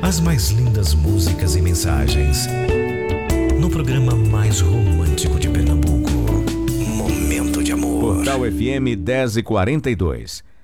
As mais lindas músicas e mensagens. No programa mais romântico de Pernambuco, Momento de Amor. Portal FM 10:42.